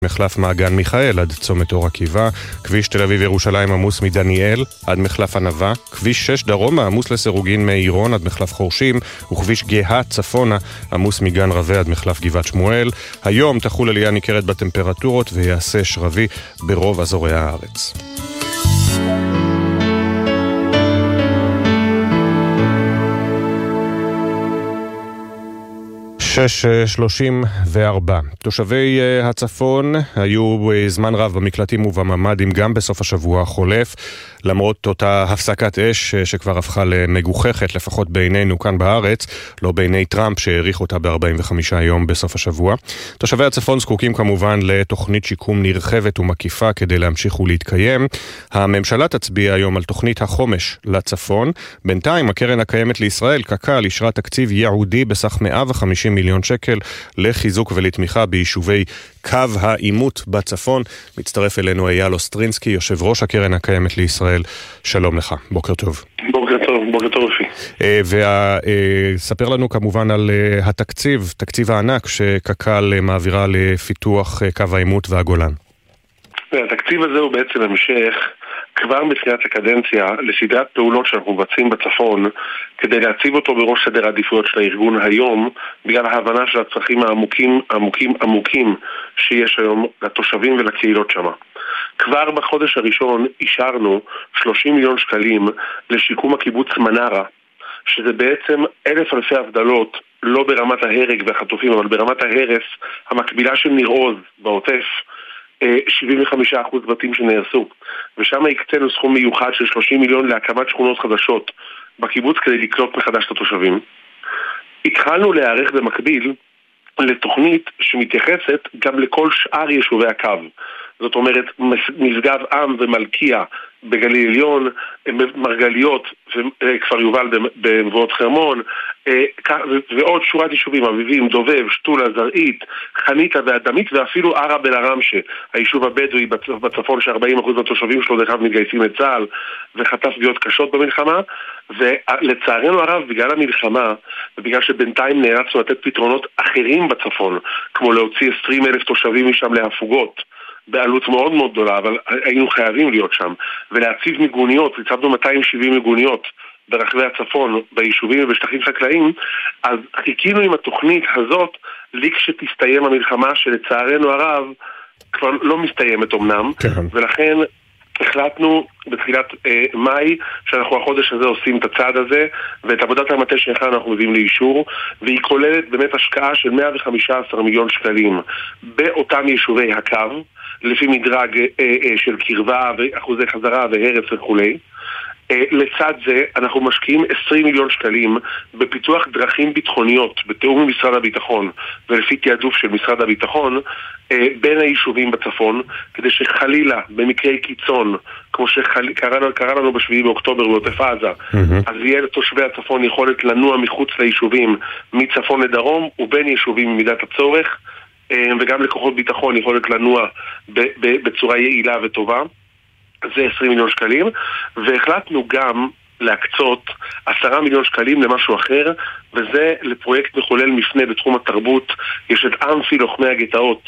מחלף מעגן מיכאל עד צומת אור עקיבא, כביש תל אביב ירושלים עמוס מדניאל עד מחלף ענבה, כביש 6 דרומה עמוס לסירוגין מעירון עד מחלף חורשים, וכביש גאה צפונה עמוס מגן רווה עד מחלף גבעת שמואל. היום תחול עלייה ניכרת בטמפרטורות ויעשה שרבי ברוב אזורי הארץ. 6:34. תושבי הצפון היו זמן רב במקלטים ובממ"דים גם בסוף השבוע החולף, למרות אותה הפסקת אש שכבר הפכה למגוחכת, לפחות בעינינו כאן בארץ, לא בעיני טראמפ שהאריך אותה ב-45 יום בסוף השבוע. תושבי הצפון זקוקים כמובן לתוכנית שיקום נרחבת ומקיפה כדי להמשיך ולהתקיים. הממשלה תצביע היום על תוכנית החומש לצפון. בינתיים הקרן הקיימת לישראל, קק"ל, אישרה תקציב ייעודי בסך 150 מיליון שקל לחיזוק ולתמיכה ביישובי קו העימות בצפון. מצטרף אלינו אייל אוסטרינסקי, יושב ראש הקרן הקיימת לישראל. שלום לך, בוקר טוב. בוקר טוב אפי. וספר לנו כמובן על תקציב הענק שקק"ל מעבירה לפיתוח קו העימות והגולן. התקציב הזה הוא בעצם המשך כבר בתחילת הקדנציה לסדרת פעולות שאנחנו מבצעים בצפון כדי להציב אותו בראש סדר העדיפויות של הארגון היום, בגלל ההבנה של הצרכים העמוקים שיש היום לתושבים ולקהילות שם. כבר בחודש הראשון אישרנו 30 מיליון שקלים לשיקום הקיבוץ מנרה, שזה בעצם 1,000 אלפי הבדלות, לא ברמת ההרג והחטופים, אבל ברמת ההרס המקבילה של ניר עוז בעוטף, 75% בתים שנהרסו, ושם הקצינו סכום מיוחד של 30 מיליון להקמת שכונות חדשות בקיבוץ כדי לקלוט מחדש את התושבים. התחלנו להיערך במקביל לתוכנית שמתייחסת גם לכל שאר יישובי הקו, זאת אומרת משגב עם ומלכיה בגליל עליון, מרגליות וכפר יובל במבואות חרמון, ועוד שורת יישובים, אביבים, דובב, שטולה, זרעית, חניתה ואדמית, ואפילו ערב אל ערמשה, היישוב הבדואי בצפון ש40% מהתושבים שלו דרך אגב מתגייסים לצה"ל וחטף פגיעות קשות במלחמה. ולצערנו הרב, בגלל המלחמה ובגלל שבינתיים נאלצנו לתת פתרונות אחרים בצפון, כמו להוציא 20,000 תושבים משם להפוגות בעלות מאוד מאוד גדולה, אבל היינו חייבים להיות שם, ולהציב מיגוניות. הצבנו 270 מיגוניות ברחבי הצפון, ביישובים ובשטחים חקלאיים. אז חיכינו עם התוכנית הזאת לכשתסתיים המלחמה, שלצערנו הרב כבר לא מסתיימת אמנם, ולכן החלטנו בתחילת מאי שאנחנו החודש הזה עושים את הצעד הזה, ואת עבודת המטה שלך אנחנו מביאים לאישור, והיא כוללת באמת השקעה של 115 מיליון שקלים באותם יישובי הקו, לפי מדרג של קרבה ואחוזי חזרה והרס וכולי. לצד זה אנחנו משקיעים 20 מיליון שקלים בפיתוח דרכים ביטחוניות בתיאום עם משרד הביטחון ולפי תיעדוף של משרד הביטחון בין היישובים בצפון, כדי שחלילה במקרי קיצון כמו שקרה לנו ב7 באוקטובר בעוטף עזה, אז יהיה לתושבי הצפון יכולת לנוע מחוץ ליישובים מצפון לדרום ובין יישובים במידת הצורך, וגם לכוחות ביטחון יכולת לנוע בצורה יעילה וטובה. זה 20 מיליון שקלים, והחלטנו גם להקצות 10 מיליון שקלים למשהו אחר, וזה לפרויקט מחולל מפנה בתחום התרבות. יש את אמפי לוחמי הגטאות,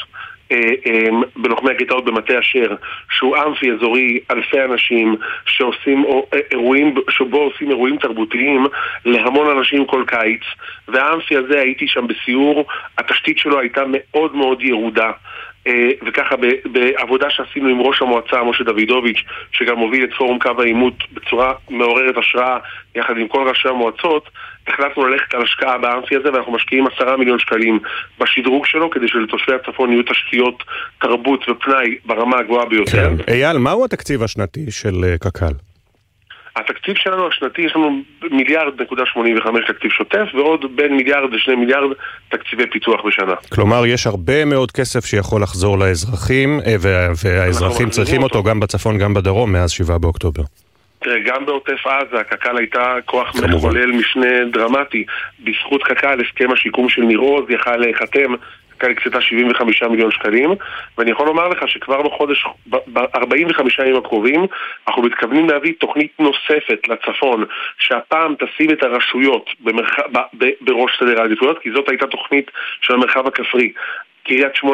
בלוחמי הגטאות במטה אשר, שהוא אמפי אזורי, אלפי אנשים שעושים אירועים, שבו עושים אירועים תרבותיים להמון אנשים כל קיץ, והאמפי הזה הייתי שם בסיור, התשתית שלו הייתה מאוד מאוד ירודה, וככה בעבודה שעשינו עם ראש המועצה משה דוידוביץ', שגם מוביל את פורום קו העימות בצורה מעוררת השראה יחד עם כל ראשי המועצות, החלטנו ללכת על השקעה באמפי הזה, ואנחנו משקיעים 10 מיליון שקלים בשדרוג שלו כדי שלתושבי הצפון יהיו תשתיות תרבות ופנאי ברמה הגבוהה ביותר. אייל, מהו התקציב השנתי של קק"ל? התקציב שלנו השנתי, יש לנו 1.85 מיליארד תקציב שוטף, ועוד בין 1 מיליארד ל2 מיליארד תקציבי פיתוח בשנה. כלומר, יש הרבה מאוד כסף שיכול לחזור לאזרחים, והאזרחים צריכים אותו גם בצפון, גם בדרום, מאז 7 באוקטובר. תראה, גם בעוטף עזה, קק"ל הייתה כוח מחולל משנה דרמטי. בזכות קק"ל, הסכם השיקום של ניר עוז יכל להיחתם, קק"ל הקצתה 75 מיליון שקלים, ואני יכול לומר לך שכבר בחודש, ב-45 ימים הקרובים, אנחנו מתכוונים להביא תוכנית נוספת לצפון, שהפעם תשים את הרשויות בראש סדר העדיפויות, כי זאת הייתה תוכנית של המרחב הכפרי. קריית שמונה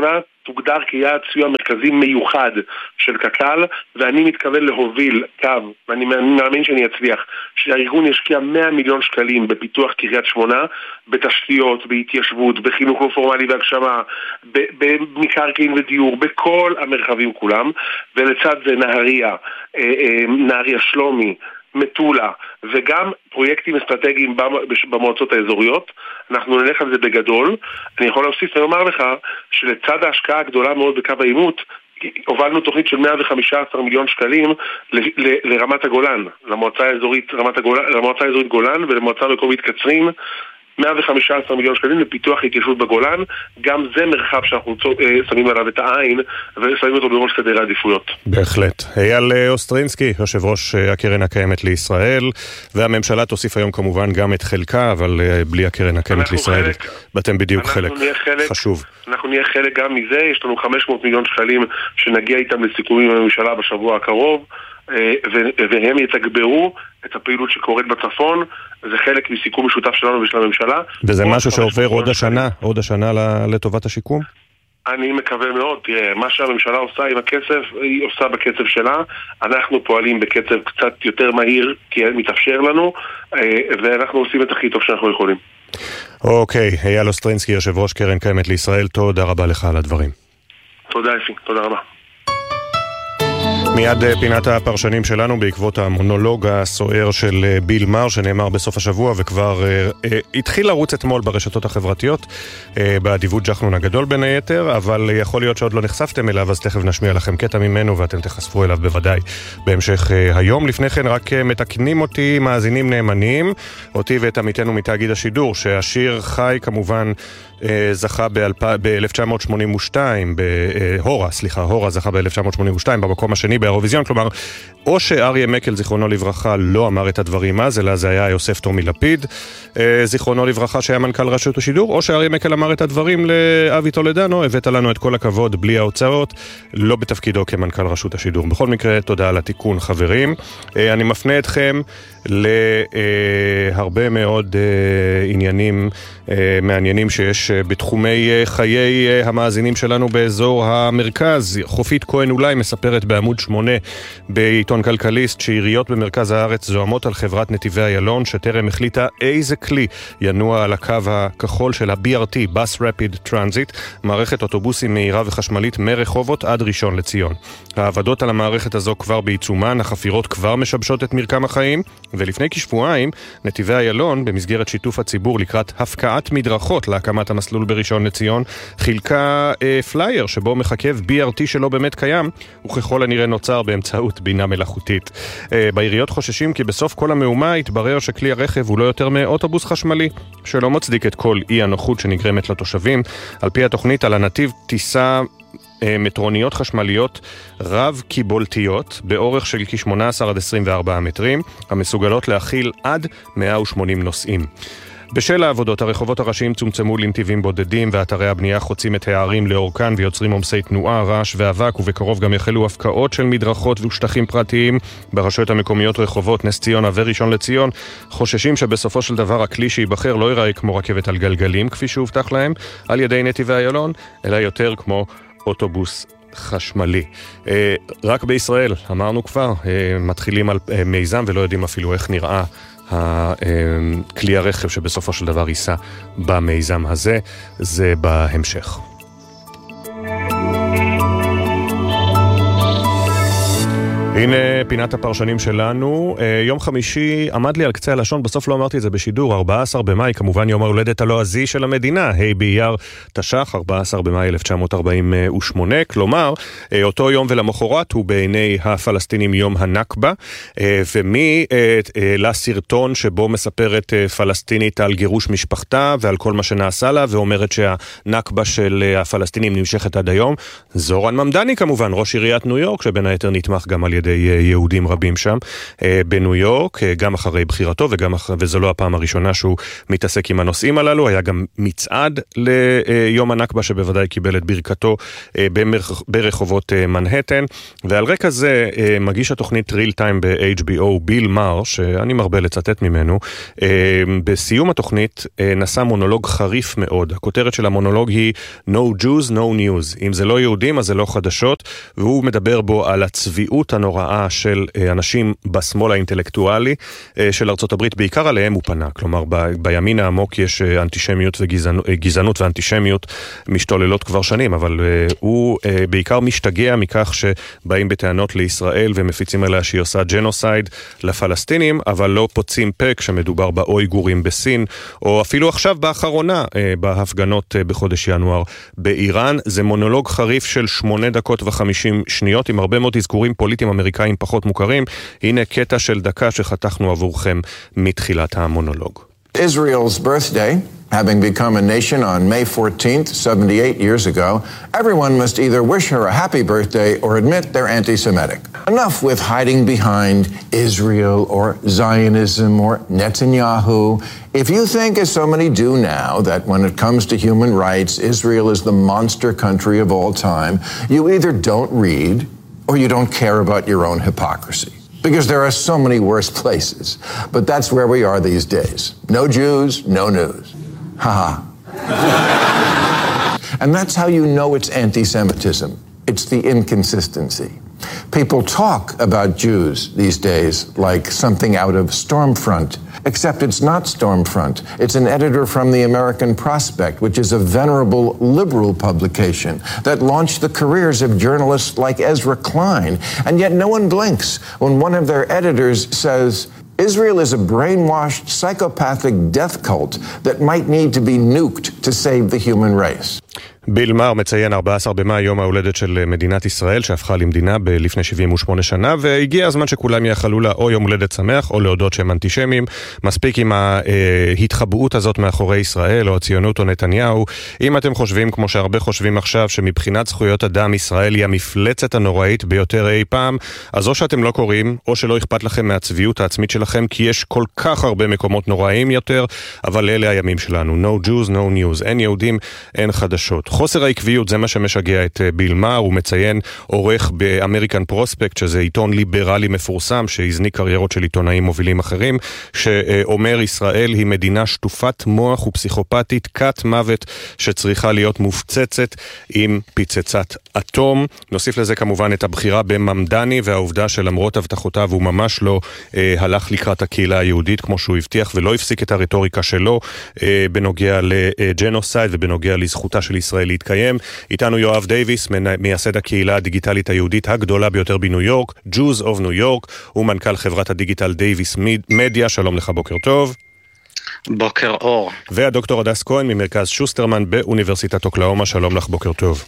תוגדר כיעד סיוע מרכזי מיוחד של קק"ל, ואני מתכוון להוביל קו, ואני מאמין שאני אצליח, שהארגון ישקיע 100 מיליון שקלים בפיתוח קריית שמונה, בתשתיות, בהתיישבות, בחינוך לא פורמלי והגשמה, במקרקעין ודיור, בכל המרחבים כולם, ולצד זה נהריה שלומי, מטולה, וגם פרויקטים אסטרטגיים במועצות האזוריות. אנחנו נלך על זה בגדול. אני יכול להוסיף ולומר לך שלצד ההשקעה הגדולה מאוד בקו העימות, הובלנו תוכנית של 115 מיליון שקלים לרמת הגולן, למועצה האזורית גולן ולמועצה המקומית קצרין, 115 מיליון שקלים לפיתוח התיישבות בגולן. גם זה מרחב שאנחנו שמים עליו את העין ושמים אותו בראש סדר העדיפויות. בהחלט. אייל אוסטרינסקי, יושב ראש הקרן הקיימת לישראל, והממשלה תוסיף היום כמובן גם את חלקה, אבל בלי הקרן הקיימת לישראל ואתם בדיוק חלק חשוב. אנחנו נהיה חלק גם מזה. יש לנו 500 מיליון שקלים שנגיע איתם לסיכומים עם הממשלה בשבוע הקרוב, והם יתגברו את הפעילות שקורית בצפון. זה חלק מסיכום משותף שלנו ושל הממשלה. וזה משהו שעובר עוד השנה לטובת השיקום? אני מקווה מאוד. תראה, מה שהממשלה עושה עם הכסף, היא עושה בקצב שלה. אנחנו פועלים בקצב קצת יותר מהיר, כי מתאפשר לנו, ואנחנו עושים את הכי טוב שאנחנו יכולים. אוקיי, אייל אוסטרינסקי, יושב ראש קרן קיימת לישראל, תודה רבה לך על הדברים. תודה אפי, תודה רבה. מיד פינת הפרשנים שלנו בעקבות המונולוג הסוער של ביל מאר שנאמר בסוף השבוע וכבר התחיל לרוץ אתמול ברשתות החברתיות באדיבות ג'חנון הגדול בין היתר, אבל יכול להיות שעוד לא נחשפתם אליו, אז תכף נשמיע לכם קטע ממנו ואתם תחשפו אליו בוודאי בהמשך היום. לפני כן רק מתקנים אותי מאזינים נאמנים, אותי ואת עמיתנו מתאגיד השידור, שהשיר חי כמובן זכה ב-1982, הורה זכה ב-1982 במקום השני באירוויזיון, כלומר, או שאריה מקל, זיכרונו לברכה, לא אמר את הדברים אז, אלא זה היה יוסף טומי לפיד, זיכרונו לברכה, שהיה מנכ"ל רשות השידור, או שאריה מקל אמר את הדברים לאבי טולדנו, הבאת לנו את כל הכבוד בלי ההוצאות, לא בתפקידו כמנכ"ל רשות השידור. בכל מקרה, תודה על התיקון, חברים. אני מפנה אתכם להרבה מאוד עניינים מעניינים שיש בתחומי חיי המאזינים שלנו באזור המרכז. חופית כהן אולי מספרת בעמוד 8 בעיתון כלכליסט שעיריות במרכז הארץ זוהמות על חברת נתיבי איילון שטרם החליטה איזה כלי ינוע על הקו הכחול של ה-BRT, Bus Rapid Transit, מערכת אוטובוסים מהירה וחשמלית מרחובות עד ראשון לציון. העבודות על המערכת הזו כבר בעיצומן, החפירות כבר משבשות את מרקם החיים, ולפני כשבועיים נתיבי איילון במסגרת שיתוף הציבור לקראת הפקעת מדרכות להקמת המסלול בראשון לציון חילקה פלייר שבו מחכב BRT שלא באמת קיים וככל הנראה נוצר באמצעות בינה מלאכותית. בעיריות חוששים כי בסוף כל המהומה יתברר שכלי הרכב הוא לא יותר מאוטובוס חשמלי שלא מצדיק את כל אי הנוחות שנגרמת לתושבים. על פי התוכנית על הנתיב טיסה מטרוניות חשמליות רב קיבולתיות באורך של כ-18 עד 24 מטרים המסוגלות להכיל עד 180 נוסעים. בשל העבודות הרחובות הראשיים צומצמו לנתיבים בודדים ואתרי הבנייה חוצים את הערים לאורכן ויוצרים עומסי תנועה, רעש ואבק, ובקרוב גם יחלו הפקעות של מדרכות ושטחים פרטיים ברשויות המקומיות רחובות נס ציונה וראשון לציון. חוששים שבסופו של דבר הכלי שיבחר לא ייראה כמו רכבת על גלגלים כפי שהובטח להם על ידי נתיבי איילון, אלא יותר כמו אוטובוס חשמלי. רק בישראל, אמרנו כבר, מתחילים על מיזם ולא יודעים אפילו איך נראה כלי הרכב שבסופו של דבר ייסע במיזם הזה. זה בהמשך. הנה פינת הפרשנים שלנו. יום חמישי עמד לי על קצה הלשון, בסוף לא אמרתי את זה בשידור, 14 במאי, כמובן יום ההולדת הלועזי של המדינה, ה' באייר תש"ח, 14 במאי 1948, כלומר, אותו יום ולמחרת הוא בעיני הפלסטינים יום הנכבה, ומי לסרטון שבו מספרת פלסטינית על גירוש משפחתה ועל כל מה שנעשה לה, ואומרת שהנכבה של הפלסטינים נמשכת עד היום, זורן ממדני כמובן, ראש עיריית ניו יורק, שבין היתר נתמך גם על ידי ידי יהודים רבים שם בניו יורק, גם אחרי בחירתו, וזו לא הפעם הראשונה שהוא מתעסק עם הנושאים הללו. היה גם מצעד ליום הנכבה שבוודאי קיבל את ברכתו ברחובות מנהטן, ועל רקע זה מגיש התוכנית ריל טיים ב-HBO ביל מאר, שאני מרבה לצטט ממנו, בסיום התוכנית נשא מונולוג חריף מאוד. הכותרת של המונולוג היא No Jews, No News. אם זה לא יהודים אז זה לא חדשות, והוא מדבר בו על הצביעות הנוראה של אנשים בשמאל האינטלקטואלי של ארצות הברית, בעיקר עליהם הוא פנה. כלומר, בימין העמוק יש אנטישמיות וגזענות ואנטישמיות משתוללות כבר שנים, אבל הוא בעיקר משתגע מכך שבאים בטענות לישראל ומפיצים עליה שהיא עושה ג'נוסייד לפלסטינים, אבל לא פוצים פה כשמדובר באויגורים בסין, או אפילו עכשיו באחרונה בהפגנות בחודש ינואר באיראן. זה מונולוג חריף של 8 דקות ו50 שניות, עם הרבה מאוד אזכורים פוליטיים אמריקאים פחות מוכרים. הנה קטע של דקה שחתכנו עבורכם מתחילת המונולוג. Israel's birthday, having become a nation on May 14th, 78 years ago, everyone must either wish her a happy birthday or admit they're anti-Semitic. Enough with hiding behind Israel or Zionism or Netanyahu. If you think, as so many do now, that when it comes to human rights, Israel is the monster country of all time, you either don't read or you don't care about your own hypocrisy. Because there are so many worse places. But that's where we are these days. No Jews, no news. Ha-ha. And that's how you know it's anti-Semitism. It's the inconsistency. People talk about Jews these days like something out of Stormfront, except it's not Stormfront. It's an editor from the American Prospect, which is a venerable liberal publication that launched the careers of journalists like Ezra Klein. And yet no one blinks when one of their editors says, Israel is a brainwashed, psychopathic death cult that might need to be nuked to save the human race. ביל מאר מציין 14 במאי יום ההולדת של מדינת ישראל שהפכה למדינה לפני 78 שנה, והגיע הזמן שכולם יאחלו לה או יום הולדת שמח או להודות שהם אנטישמים. מספיק עם ההתחבאות הזאת מאחורי ישראל או הציונות או נתניהו. אם אתם חושבים, כמו שהרבה חושבים עכשיו, שמבחינת זכויות אדם ישראל היא המפלצת הנוראית ביותר אי פעם, אז או שאתם לא קוראים או שלא אכפת לכם מהצביעות העצמית שלכם, כי יש כל כך הרבה מקומות נוראים יותר, אבל אלה הימים שלנו. No Jews, no news. אין יהודים, אין חדשות. חוסר העקביות זה מה שמשגע את ביל מאר. הוא מציין עורך באמריקן פרוספקט, שזה עיתון ליברלי מפורסם שהזניק קריירות של עיתונאים מובילים אחרים, שאומר ישראל היא מדינה שטופת מוח ופסיכופתית, כת מוות שצריכה להיות מופצצת עם פיצצת אטום. נוסיף לזה כמובן את הבחירה בממדני והעובדה שלמרות הבטחותיו הוא ממש לא הלך לקראת הקהילה היהודית כמו שהוא הבטיח, ולא הפסיק את הרטוריקה שלו בנוגע לג'נוסייד ובנוגע לזכותה של ישראל להתקיים. איתנו יואב דייביס, מייסד הקהילה הדיגיטלית היהודית הגדולה ביותר בניו יורק, Jews of New York, ומנכ"ל חברת הדיגיטל דייביס מדיה. שלום לך, בוקר טוב. בוקר אור. והדוקטור הדס כהן ממרכז שוסטרמן באוניברסיטת אוקלהומה. שלום לך, בוקר טוב.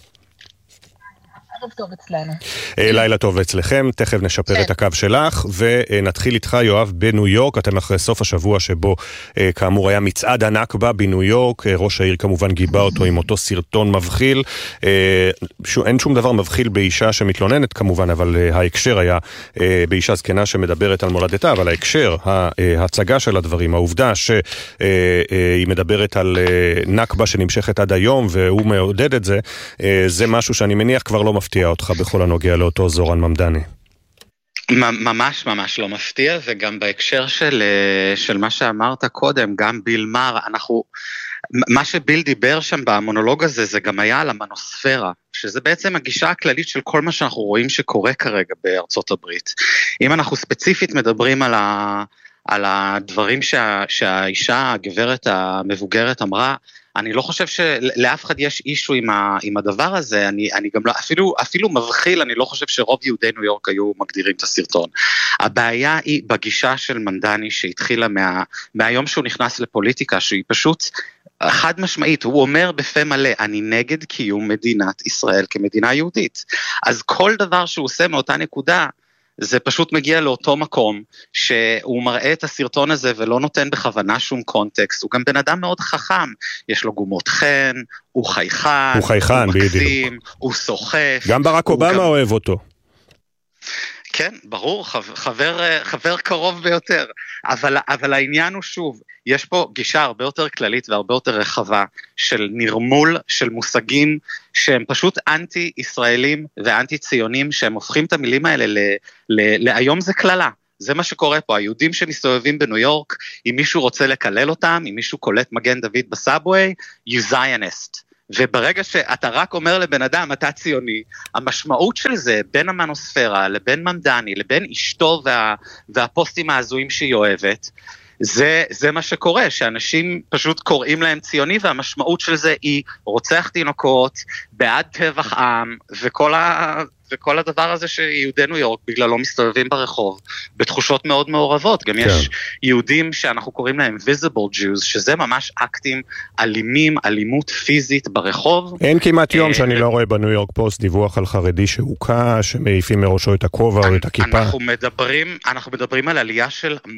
טוב אצלנו. לילה טוב אצלכם, תכף נשפר את הקו שלך, ונתחיל איתך יואב בניו יורק. אתם אחרי סוף השבוע שבו כאמור היה מצעד הנכבה בניו יורק, ראש העיר כמובן גיבה אותו עם אותו סרטון מבחיל. אין שום דבר מבחיל באישה שמתלוננת כמובן, אבל ההקשר היה באישה זקנה שמדברת על מולדתה, אבל ההקשר, ההצגה של הדברים, העובדה שהיא מדברת על נכבה שנמשכת עד היום והוא מעודד את זה, זה משהו שאני מניח כבר לא מפתיע אותך בכל הנוגע לאותו זורן ממדני. ממש ממש לא מפתיע, וגם בהקשר של מה שאמרת קודם, גם ביל מאר, מה שביל דיבר שם במונולוג הזה, זה גם היה על המנוספירה, שזה בעצם הגישה הכללית של כל מה שאנחנו רואים שקורה כרגע בארצות הברית. אם אנחנו ספציפית מדברים על הדברים שהאישה, הגברת המבוגרת אמרה, אני לא חושב שלאף אחד יש אישו עם הדבר הזה. אני גם לא, אפילו מבחיל, אני לא חושב שרוב יהודי ניו יורק היו מגדירים את הסרטון. הבעיה היא בגישה של מנדני שהתחילה מהיום שהוא נכנס לפוליטיקה, שהיא פשוט חד משמעית, הוא אומר בפה מלא, אני נגד קיום מדינת ישראל כמדינה יהודית. אז כל דבר שהוא עושה מאותה נקודה, זה פשוט מגיע לאותו מקום שהוא מראה את הסרטון הזה ולא נותן בכוונה שום קונטקסט. הוא גם בן אדם מאוד חכם, יש לו גומות חן, הוא חייכן, הוא מקסים, הוא סוחף. גם ברק אובמה אוהב אותו. כן, ברור, חבר קרוב ביותר, אבל העניין הוא שוב, יש פה גישה הרבה יותר כללית והרבה יותר רחבה של נרמול, של מושגים שהם פשוט אנטי-ישראלים ואנטי-ציונים, שהם הופכים את המילים האלה להיום זה כללה. זה מה שקורה פה, היהודים שמסתובבים בניו יורק, אם מישהו רוצה לקלל אותם, אם מישהו קולט מגן דוד בסאבווי, you Zionist. וברגע שאתה רק אומר לבן אדם, אתה ציוני, המשמעות של זה, בין המנוספירה, לבין ממדני, לבין אשתו והפוסטים ההזויים שהיא אוהבת, זה מה שקורה, שאנשים פשוט קוראים להם ציוני, והמשמעות של זה היא רוצח תינוקות, בעד טבח עם, וכל הדבר הזה שיהודי ניו יורק בגללו מסתובבים ברחוב, בתחושות מאוד מעורבות. גם יש יהודים שאנחנו קוראים להם visible Jews, שזה ממש אקטים אלימים, אלימות פיזית ברחוב. אין כמעט יום שאני לא רואה בניו יורק פוסט דיווח על חרדי שהוקע, שמעיפים מראשו את הכובע או את הכיפה. אנחנו מדברים על עלייה של 200%.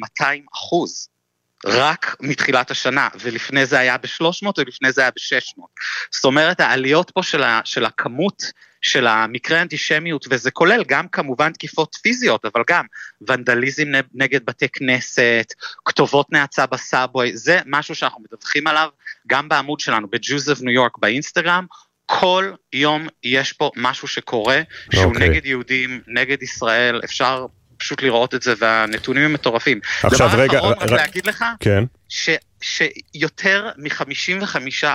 רק מתחילת השנה, ולפני זה היה ב-300 ולפני זה היה ב-600. זאת אומרת, העליות פה של הכמות של המקרה האנטישמיות, וזה כולל גם כמובן תקיפות פיזיות, אבל גם ונדליזם נגד בתי כנסת, כתובות נאצה בסאבווי, זה משהו שאנחנו מדווחים עליו, גם בעמוד שלנו, ב-Jews of New York באינסטגרם, כל יום יש פה משהו שקורה, שהוא נגד יהודים, נגד ישראל, אפשר פשוט לראות את זה, והנתונים הם מטורפים. עכשיו רגע, דבר אחרון, רק להגיד לך, כן. שיותר מ-55%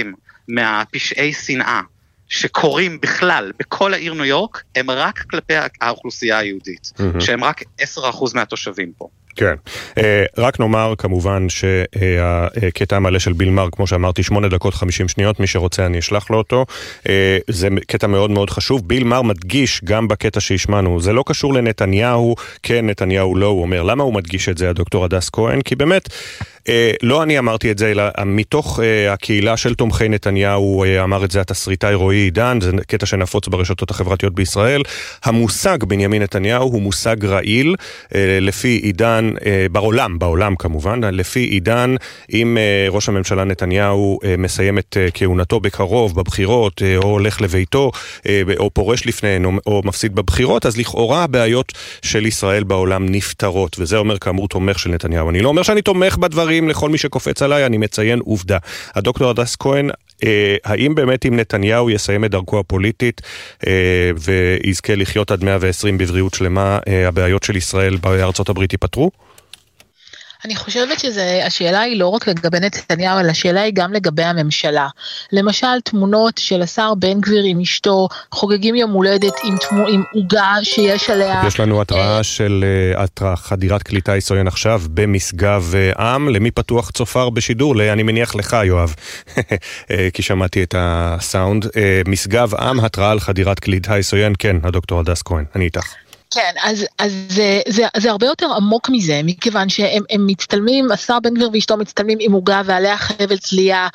מהפשעי שנאה, שקורים בכלל, בכל העיר ניו יורק, הם רק כלפי האוכלוסייה היהודית, שהם רק 10% מהתושבים פה. כן, רק נאמר כמובן שהקטע המלא של ביל מאר, כמו שאמרתי, 8 דקות 50 שניות, מי שרוצה אני אשלח לו אותו, זה קטע מאוד מאוד חשוב. ביל מאר מדגיש גם בקטע שהשמענו, זה לא קשור לנתניהו, כן נתניהו לא, הוא אומר, למה הוא מדגיש את זה, הדוקטור הדס כהן? כי באמת, לא אני אמרתי את זה, אלא מתוך הקהילה של תומכי נתניהו, אמר את זה התסריטאי רועי עידן, זה קטע שנפוץ ברשתות החברתיות בישראל, המושג בנימין נתניהו הוא מושג רעיל, לפי עידן, בעולם כמובן, לפי עידן, אם ראש הממשלה נתניהו מסיים את כהונתו בקרוב, בבחירות, או הולך לביתו, או פורש לפניהן, או מפסיד בבחירות, אז לכאורה הבעיות של ישראל בעולם נפתרות, וזה אומר כאמור תומך של נתניהו. אני לא אומר שאני תומך בדברים לכל מי שקופץ עליי, אני מציין עובדה. הדוקטור הדס כהן, האם באמת אם נתניהו יסיים את דרכו הפוליטית ויזכה לחיות עד 120 בבריאות שלמה, הבעיות של ישראל בארצות הברית ייפתרו? אני חושבת שהשאלה היא לא רק לגבי נתניהו, אלא השאלה היא גם לגבי הממשלה. למשל, תמונות של השר בן גביר עם אשתו, חוגגים יום הולדת עם עוגה שיש עליה. יש לנו התראה של חדירת כלי טיס עוין עכשיו במשגב עם, למי פתוח צופר בשידור? אני מניח לך, יואב, כי שמעתי את הסאונד. משגב עם, התראה על חדירת כלי טיס עוין, כן, הדוקטור הדס כהן, אני איתך. כן, אז זה הרבה יותר עמוק מזה, מכיוון שהם מצטלמים, השר בן גביר ואשתו מצטלמים עם עוגה ועליה חבל צלייה,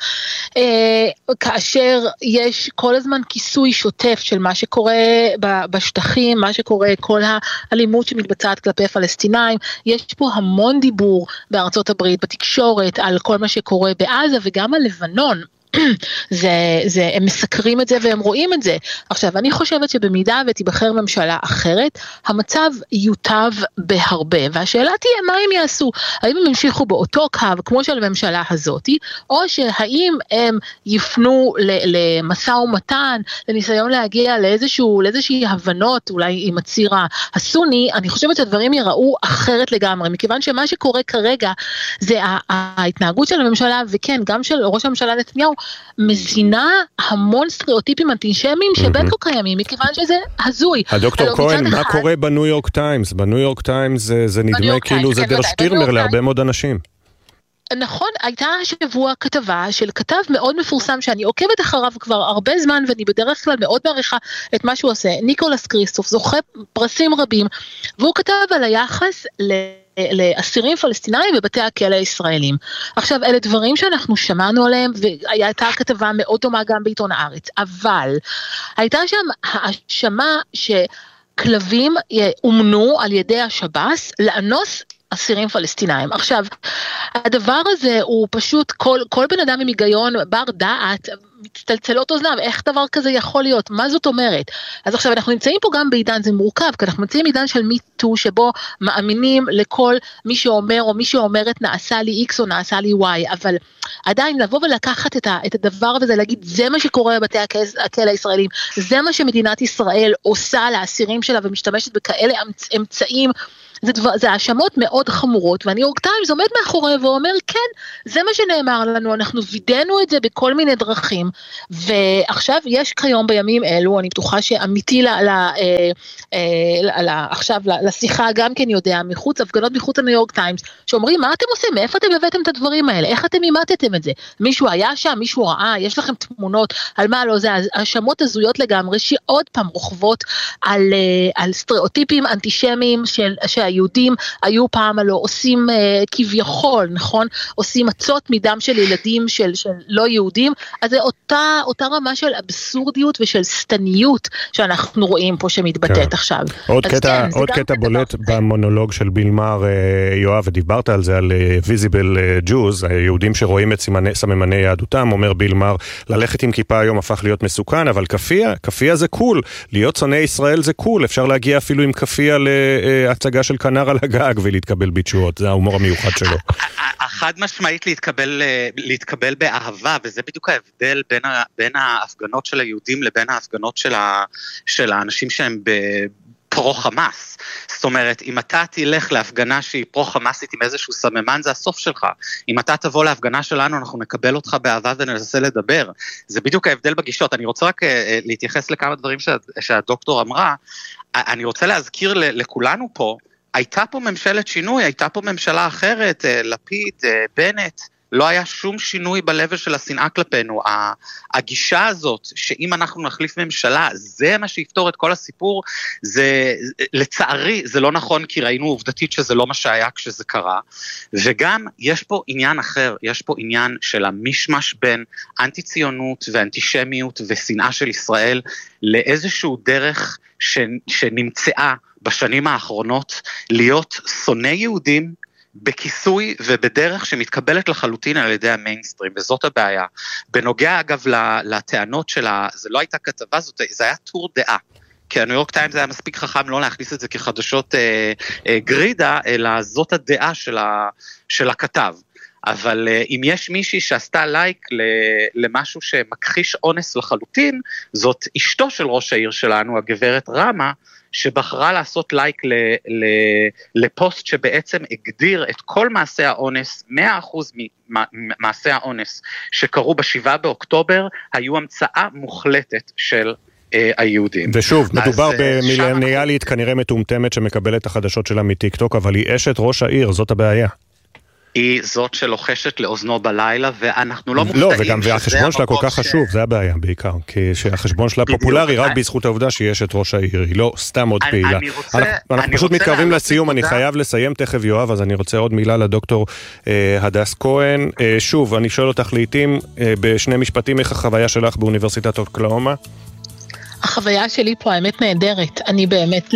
כאשר יש כל הזמן כיסוי שוטף של מה שקורה בשטחים, מה שקורה, כל האלימות שמתבצעת כלפי פלסטינאים, יש פה המון דיבור בארצות הברית, בתקשורת, על כל מה שקורה בעזה וגם על לבנון. הם מסקרים את זה והם רואים את זה. עכשיו, אני חושבת שבמידה ותיבחר ממשלה אחרת, המצב יוטב בהרבה, והשאלה תהיה מה הם יעשו, האם הם ימשיכו באותו קו כמו של הממשלה הזאת, או שהאם הם יפנו למשא ומתן, לניסיון להגיע לאיזושהי הבנות, אולי עם הציר הסוני. אני חושבת שהדברים יראו אחרת לגמרי, מכיוון שמה שקורה כרגע, זה ההתנהגות של הממשלה, וכן, גם של ראש הממשלה נתניהו, מזינה המון סטריאוטיפים אנטישמיים שבין כה קיימים, מכיוון שזה הזוי. הדוקטור כהן, מה קורה בניו יורק טיימס? בניו יורק טיימס זה נדמה כאילו זה דר שטירמר להרבה מאוד אנשים. נכון, הייתה השבוע כתבה של כתב מאוד מפורסם שאני עוקבת אחריו כבר הרבה זמן, ואני בדרך כלל מאוד מעריכה את מה שהוא עושה, ניקולס קריסטוף, זוכה פרסים רבים, והוא כתב על היחס לאסירים פלסטינאים בבתי הכלא הישראלים. עכשיו, אלה דברים שאנחנו שמענו עליהם, והייתה כתבה מאוד דומה גם בעיתון הארץ, אבל הייתה שם האשמה שכלבים אומנו על ידי השב"ס לאנוס אסירים פלסטינאים. עכשיו, הדבר הזה הוא פשוט, כל בן אדם עם היגיון בר דעת מצטלצלות אוזניו, איך דבר כזה יכול להיות, מה זאת אומרת? אז עכשיו אנחנו נמצאים פה גם בעידן, זה מורכב, כי אנחנו נמצאים בעידן של מיטו, שבו מאמינים לכל מי שאומר או מי שאומרת נעשה לי X או נעשה לי Y, אבל עדיין לבוא ולקחת את הדבר הזה, להגיד זה מה שקורה בבתי הכלא הישראלים, זה מה שמדינת ישראל עושה לאסירים שלה ומשתמשת בכאלה אמצעים, זה האשמות מאוד חמורות, והניו יורק טיימס עומד מאחורי ואומר, כן, זה מה שנאמר לנו, אנחנו וידאנו את זה בכל מיני דרכים, ועכשיו יש כיום בימים אלו, אני בטוחה שאמיתי עכשיו לשיחה גם כן יודע, הפגנות מחוץ לניו יורק טיימס, שאומרים, מה אתם עושים, מאיפה אתם הבאתם את הדברים האלה, איך אתם אימתתם את זה, מישהו היה שם, מישהו ראה, יש לכם תמונות, על מה לא, זה האשמות הזויות לגמרי, שעוד פעם רוכבות על סטריאוטיפים אנטישמיים שהיהודים היו פעם הלא עושים כביכול, נכון? עושים מצות מדם של ילדים של לא יהודים, אז זה אותה רמה של אבסורדיות ושל סתניות שאנחנו רואים פה שמתבטאת עכשיו. עוד קטע בולט במונולוג של ביל מאר, יואב, ודיברת על זה, על visible Jews, היהודים שרואים את סממני יהדותם, אומר ביל מאר, ללכת עם כיפה היום הפך להיות מסוכן, אבל כפיה זה קול, להיות שונא ישראל זה קול, אפשר להגיע אפילו עם כפיה להצגה של כנר על הגג ולהתקבל בתשואות, זה ההומור המיוחד שלו. חד משמעית להתקבל באהבה, וזה בדיוק ההבדל בין ההפגנות של היהודים לבין ההפגנות של האנשים שהם פרו-חמאס. זאת אומרת, אם אתה תלך להפגנה שהיא פרו-חמאסית עם איזשהו סממן, זה הסוף שלך. אם אתה תבוא להפגנה שלנו, אנחנו נקבל אותך באהבה וננסה לדבר. זה בדיוק ההבדל בגישות. אני רוצה רק להתייחס לכמה דברים שהדוקטור אמרה. אני רוצה להזכיר לכולנו פה, הייתה פה ממשלת שינוי, הייתה פה ממשלה אחרת, לפיד, בנט, לא היה שום שינוי בלבל של השנאה כלפינו. הגישה הזאת, שאם אנחנו נחליף ממשלה, זה מה שיפתור את כל הסיפור, לצערי זה לא נכון, כי ראינו עובדתית שזה לא מה שהיה כשזה קרה, וגם יש פה עניין אחר, יש פה עניין של המשמש בין אנטי-ציונות ואנטישמיות ושנאה של ישראל, לאיזשהו דרך שנמצאה בשנים האחרונות, להיות שונא יהודים, בכיסוי ובדרך שמתקבלת לחלוטין על ידי המיינסטרים, וזאת הבעיה. בנוגע אגב לטענות שלה, זה לא הייתה כתבה, זה היה טור דעה, כי הניו יורק טיימס היה מספיק חכם לא להכניס את זה כחדשות גרידה, אלא זאת הדעה של הכתב. אבל אם יש מישהי שעשתה לייק למשהו שמכחיש אונס לחלוטין, זאת אשתו של ראש העיר שלנו, הגברת רמה, שבחרה לעשות לייק לפוסט שבעצם הגדיר את כל מעשי האונס, 100% ממעשי האונס שקרו ב7 באוקטובר, היו המצאה מוחלטת של היהודים. ושוב, מדובר במילניאלית כנראה מטומטמת שמקבלת את החדשות שלה מטיק טוק, אבל היא אשת ראש העיר, זאת הבעיה. היא זאת שלוחשת לאוזנו בלילה, ואנחנו לא מופתעים. לא, וגם והחשבון שלה כל כך חשוב, זה הבעיה בעיקר, כי שהחשבון שלה פופולרי רק בזכות העובדה שיש את ראש העיר, היא לא סתם עוד פעילה. אנחנו פשוט מתקרבים לסיום, אני חייב לסיים תכף יואב, אז אני רוצה עוד מילה לדוקטור הדס כהן. שוב, אני שואל אותך לעתים, בשני משפטים, איך החוויה שלך באוניברסיטת אוקלהומה? החוויה שלי פה האמת נהדרת, אני באמת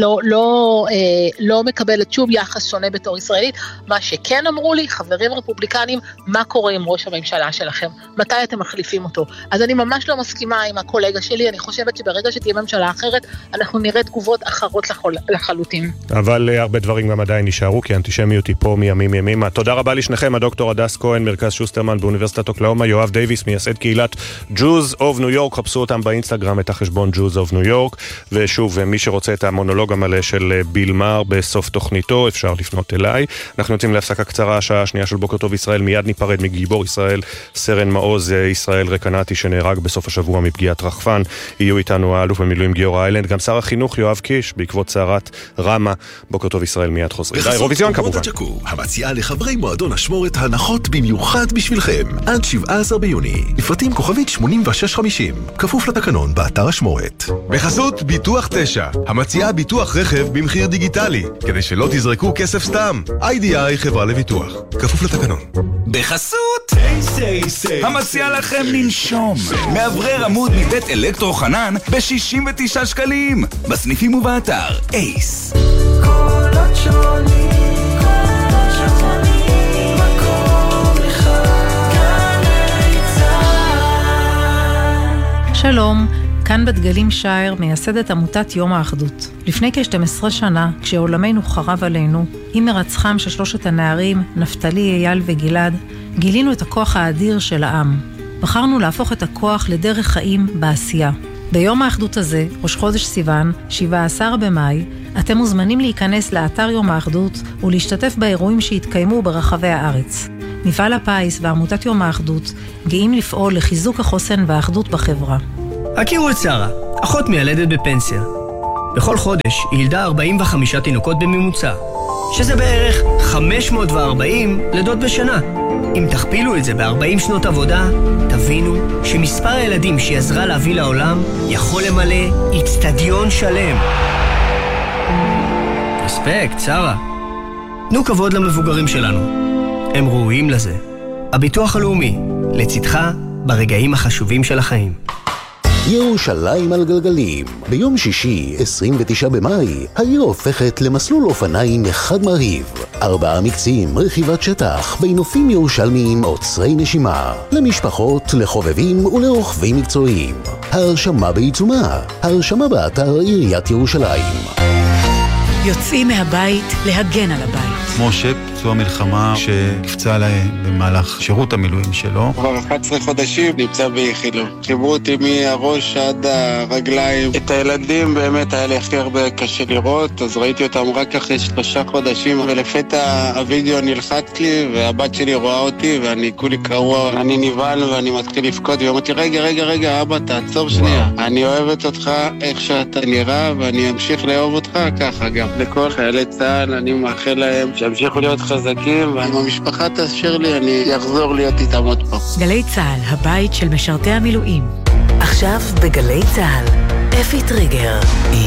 לא מקבלת שום יחס שונה בתור ישראלית, מה שכן אמרו לי, חברים רפובליקנים, מה קורה עם ראש הממשלה שלכם, מתי אתם מחליפים אותו, אז אני ממש לא מסכימה עם הקולגה שלי, אני חושבת שברגע שתהיה ממשלה אחרת, אנחנו נראה תגובות אחרות לחלוטין. אבל הרבה דברים גם עדיין נשארו, כי האנטישמיות היא פה מימים ימימה. תודה רבה לשניכם, הדוקטור הדס כהן, מרכז שוסטרמן באוניברסיטת אוקלהומה, יואב דייביס, מייסד קהילת Jews of New York, חפשו אותם באינסטגרם, את החשבון Jews of New York, ושוב, מי שרוצה את המונולוג המלא של ביל מאר בסוף תוכניתו, אפשר לפנות אליי. אנחנו יוצאים להפסקה קצרה, השעה השנייה של בוקר טוב ישראל, מיד ניפרד מגיבור ישראל, סרן מעוז ישראל רקנתי, שנהרג בסוף השבוע מפגיעת רחפן. יהיו איתנו האלוף במילואים גיורא איילנד, גם שר החינוך יואב קיש, בעקבות סערת רמה. בוקר טוב ישראל, מיד חוזרים. אירוויזיון כמובן. המציעה לחברי מועדון השמורת הנחות במיוחד בשבילכם. עד 17 ביוני. לפרטים כוכבית 8650. כפוף לתקנון באתר השמורת. בחסות ביטוח 9, המציעה ביטוח רכב במחיר דיגיטלי, כדי שלא תזרקו כסף סתם. IDI חברה לביטוח, כפוף לתקנון. בחסות המציעה לכם לנשום, מאוורר עמוד מבית אלקטרו חנן ב-69 שקלים, בסניפים ובאתר אייס. קולות שונים, מקום אחד, כאן ליצן. שלום, כאן בת גלים שייר, מייסדת עמותת יום האחדות. לפני כ-12 שנה, כשעולמנו חרב עלינו, עם מרצחם של 3 הנערים, נפתלי, אייל וגלעד, גילינו את הכוח האדיר של העם. בחרנו להפוך את הכוח לדרך חיים בעשייה. ביום האחדות הזה, ראש חודש סיוון, 17 במאי, אתם מוזמנים להיכנס לאתר יום האחדות ולהשתתף באירועים שהתקיימו ברחבי הארץ. מפעל הפיס ועמותת יום האחדות גאים לפעול לחיזוק החוסן והאחדות בחברה. הכירו את שרה, אחות מיילדת בפנסיה. בכל חודש היא ילדה 45 תינוקות בממוצע, שזה בערך 540 לידות בשנה. אם תכפילו את זה ב-40 שנות עבודה, תבינו שמספר הילדים שהיא עזרה להביא לעולם יכול למלא אצטדיון שלם. רספקט, שרה. תנו כבוד למבוגרים שלנו. הם ראויים לזה. הביטוח הלאומי, לצדך ברגעים החשובים של החיים. ירושלים על גלגלים. ביום שישי, 29 במאי, העיר הופכת למסלול אופניים אחד מרהיב. 4 מקצים, רכיבת שטח, בנופים ירושלמיים עוצרי נשימה. למשפחות, לחובבים ולרוכבים מקצועיים. ההרשמה בעיצומה. ההרשמה באתר עיריית ירושלים. יוצאים מהבית להגן על הבית. משה, פצוע מלחמה שנפצע עליי במהלך שירות המילואים שלו. כבר 11 חודשים נמצא ביחילו. חיברו אותי מהראש עד הרגליים. את הילדים באמת היה לי הכי הרבה קשה לראות, אז ראיתי אותם רק אחרי 3 חודשים, ולפתע הוידאו נלחץ לי, והבת שלי רואה אותי, ואני כולי קרוע. אני נבהל ואני מתחיל לבכות, ואומרתי, רגע, אבא, תעצור שנייה. אני אוהבת אותך איך שאתה נראה, ואני אמשיך לאהוב אותך ככה גם. לכל חיילי צה"ל אני מאחל להם שימשיכו להיות חזקים, ועם המשפחה תאשר לי, אני אחזור להיות איתם עוד פה. גלי צה"ל, הבית של משרתי המילואים. עכשיו בגלי צה"ל, אפי טריגר.